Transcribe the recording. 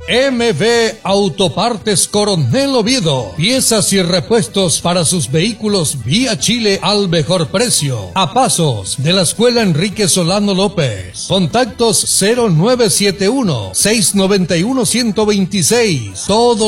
MB Autopartes Coronel Oviedo. Piezas y repuestos para sus vehículos vía Chile al mejor precio. A pasos de la Escuela Enrique Solano López. Contactos 0971-691-126. Todo